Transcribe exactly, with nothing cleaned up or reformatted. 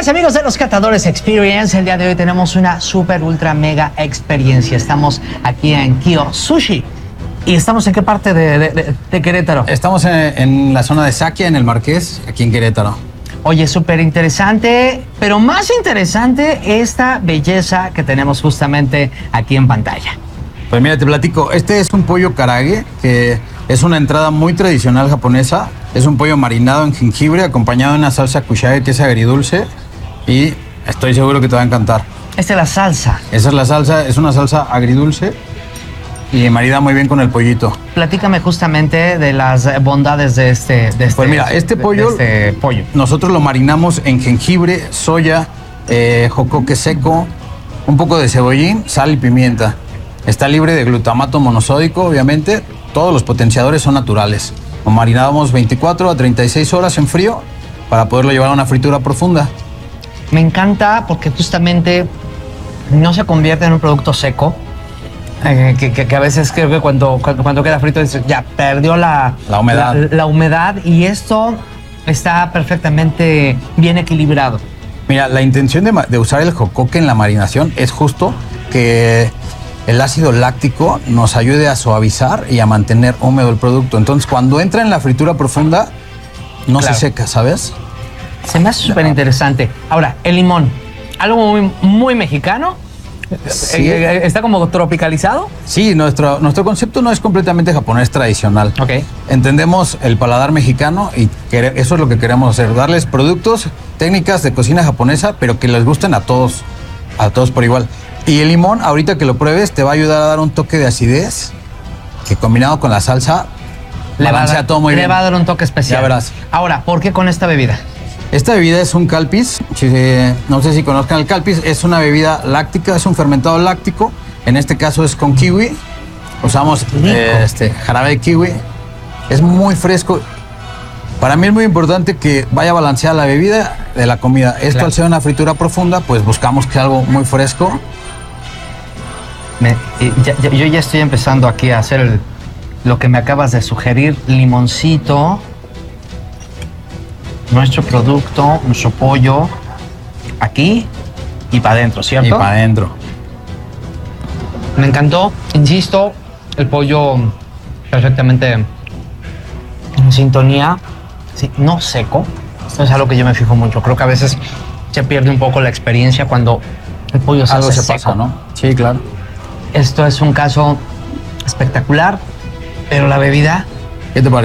Amigas y amigos de Los Catadores Experience, el día de hoy tenemos una super ultra mega experiencia. Estamos aquí en Kyo Sushi. ¿Y estamos en qué parte de, de, de, de Querétaro? Estamos en, en la zona de Saquia, en el Marqués, aquí en Querétaro. Oye, súper interesante, pero más interesante esta belleza que tenemos justamente aquí en pantalla. Pues mira, te platico, este es un pollo karage, que es una entrada muy tradicional japonesa. Es un pollo marinado en jengibre, acompañado de una salsa kushage, que es agridulce, y estoy seguro que te va a encantar. Esta es la salsa. Esa es la salsa, es una salsa agridulce y marida muy bien con el pollito. Platícame justamente de las bondades de este, de este Pues mira, este pollo, de este pollo. nosotros lo marinamos en jengibre, soya, eh, jocoque seco, un poco de cebollín, sal y pimienta. Está libre de glutamato monosódico, obviamente. Todos los potenciadores son naturales. Lo marinamos veinticuatro a treinta y seis horas en frío para poderlo llevar a una fritura profunda. Me encanta porque justamente no se convierte en un producto seco. Eh, que, que, que a veces creo que cuando, cuando, cuando queda frito ya perdió la, La humedad. La, la humedad y esto está perfectamente bien equilibrado. Mira, la intención de, de usar el jocoque en la marinación es justo que el ácido láctico nos ayude a suavizar y a mantener húmedo el producto. Entonces, cuando entra en la fritura profunda, no Claro. se seca, ¿sabes? Se me hace súper interesante. Ahora, el limón, algo muy, muy mexicano. Sí. Eh, ¿Está como tropicalizado? Sí, nuestro, nuestro concepto no es completamente japonés tradicional. Ok. Entendemos el paladar mexicano y quere- eso es lo que queremos hacer, darles productos, técnicas de cocina japonesa, pero que les gusten a todos, a todos por igual. Y el limón, ahorita que lo pruebes, te va a ayudar a dar un toque de acidez, que combinado con la salsa, Le va, a balancea dar, todo muy le bien. va a dar un toque especial. Ya verás. Ahora, ¿por qué con esta bebida? Esta bebida es un calpis, si, eh, no sé si conozcan el calpis, es una bebida láctica, es un fermentado láctico, en este caso es con kiwi, usamos eh, este, jarabe de kiwi, es muy fresco. Para mí es muy importante que vaya balanceada la bebida de la comida. Esto Claro. al ser una fritura profunda, pues buscamos que algo muy fresco. Me- eh, ya- ya- yo ya estoy empezando aquí a hacer el- lo que me acabas de sugerir, limoncito, nuestro producto, nuestro pollo, aquí y para adentro, ¿cierto? Y para adentro. Me encantó, insisto, el pollo perfectamente en sintonía, sí, no seco. Esto es algo que yo me fijo mucho. Creo que a veces se pierde un poco la experiencia cuando el pollo se Algo hace se seco. pasa, ¿no? Sí, claro. Esto es un caso espectacular, pero la bebida ¿Qué te parece?